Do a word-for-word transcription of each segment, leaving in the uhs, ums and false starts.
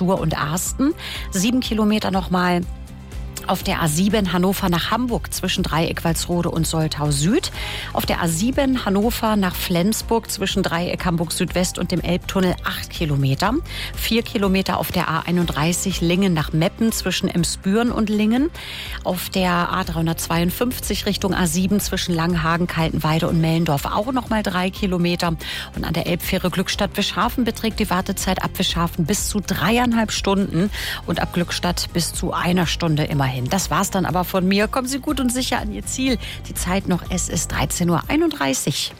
Stur und Arsten. Sieben Kilometer nochmal auf der A sieben Hannover nach Hamburg zwischen Dreieck Walsrode und Soltau Süd. Auf der A sieben Hannover nach Flensburg zwischen Dreieck Hamburg Südwest und dem Elbtunnel acht Kilometer. Vier Kilometer auf der A einunddreißig Lingen nach Meppen zwischen Emsbüren und Lingen. Auf der A dreihundertzweiundfünfzig Richtung A sieben zwischen Langenhagen, Kaltenweide und Mellendorf auch nochmal drei Kilometer. Und an der Elbfähre Glückstadt-Wischhafen beträgt die Wartezeit ab Wischhafen bis zu dreieinhalb Stunden und ab Glückstadt bis zu einer Stunde immerhin. Das war's dann aber von mir. Kommen Sie gut und sicher an Ihr Ziel. Die Zeit noch, es ist dreizehn Uhr einunddreißig.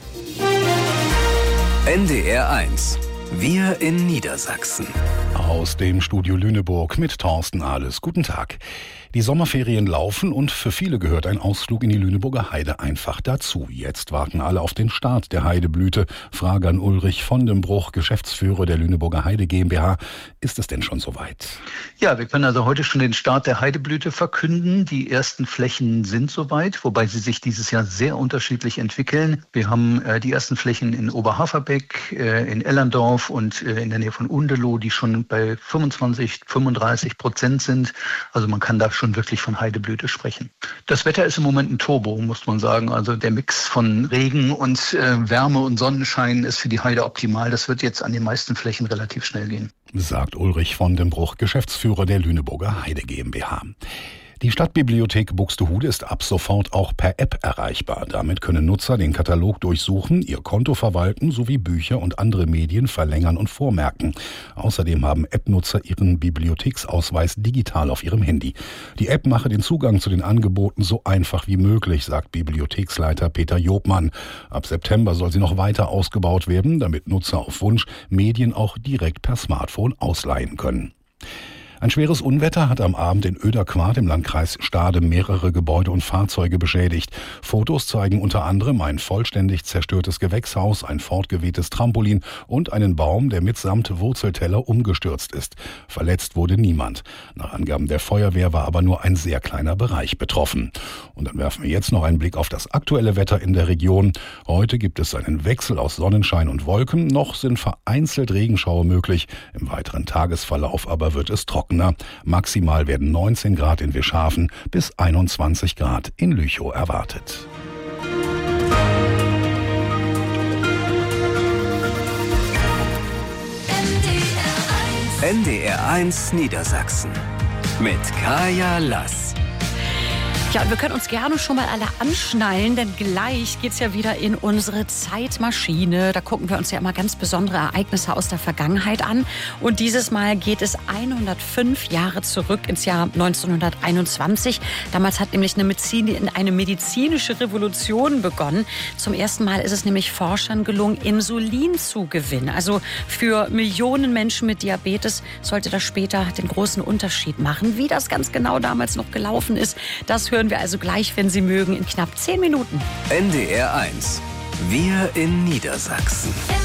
N D R eins. Wir in Niedersachsen. Aus dem Studio Lüneburg mit Thorsten Ahles. Guten Tag. Die Sommerferien laufen und für viele gehört ein Ausflug in die Lüneburger Heide einfach dazu. Jetzt warten alle auf den Start der Heideblüte. Frage an Ulrich von dem Bruch, Geschäftsführer der Lüneburger Heide GmbH. Ist es denn schon soweit? Ja, wir können also heute schon den Start der Heideblüte verkünden. Die ersten Flächen sind soweit, wobei sie sich dieses Jahr sehr unterschiedlich entwickeln. Wir haben äh, die ersten Flächen in Oberhaferbeck, äh, in Ellerndorf und äh, in der Nähe von Undeloh, die schon bei fünfundzwanzig, fünfunddreißig Prozent sind. Also man kann da schon wirklich von Heideblüte sprechen. Das Wetter ist im Moment ein Turbo, muss man sagen. Also der Mix von Regen und äh, Wärme und Sonnenschein ist für die Heide optimal. Das wird jetzt an den meisten Flächen relativ schnell gehen. Sagt Ulrich von dem Bruch, Geschäftsführer der Lüneburger Heide GmbH. Die Stadtbibliothek Buxtehude ist ab sofort auch per App erreichbar. Damit können Nutzer den Katalog durchsuchen, ihr Konto verwalten sowie Bücher und andere Medien verlängern und vormerken. Außerdem haben App-Nutzer ihren Bibliotheksausweis digital auf ihrem Handy. Die App mache den Zugang zu den Angeboten so einfach wie möglich, sagt Bibliotheksleiter Peter Jobmann. Ab September soll sie noch weiter ausgebaut werden, damit Nutzer auf Wunsch Medien auch direkt per Smartphone ausleihen können. Ein schweres Unwetter hat am Abend in Oederquart im Landkreis Stade mehrere Gebäude und Fahrzeuge beschädigt. Fotos zeigen unter anderem ein vollständig zerstörtes Gewächshaus, ein fortgewehtes Trampolin und einen Baum, der mitsamt Wurzelteller umgestürzt ist. Verletzt wurde niemand. Nach Angaben der Feuerwehr war aber nur ein sehr kleiner Bereich betroffen. Und dann werfen wir jetzt noch einen Blick auf das aktuelle Wetter in der Region. Heute gibt es einen Wechsel aus Sonnenschein und Wolken. Noch sind vereinzelt Regenschauer möglich. Im weiteren Tagesverlauf aber wird es trocken. Maximal werden neunzehn Grad in Wischhafen bis einundzwanzig Grad in Lüchow erwartet. N D R eins Niedersachsen mit Kaya Lass. Ja, und wir können uns gerne schon mal alle anschnallen, denn gleich geht's ja wieder in unsere Zeitmaschine. Da gucken wir uns ja immer ganz besondere Ereignisse aus der Vergangenheit an. Und dieses Mal geht es hundertfünf Jahre zurück ins Jahr neunzehnhunderteinundzwanzig. Damals hat nämlich eine, Medizin, eine medizinische Revolution begonnen. Zum ersten Mal ist es nämlich Forschern gelungen, Insulin zu gewinnen. Also für Millionen Menschen mit Diabetes sollte das später den großen Unterschied machen. Wie das ganz genau damals noch gelaufen ist, das hören wir also gleich, wenn Sie mögen, in knapp zehn Minuten. N D R eins. Wir in Niedersachsen.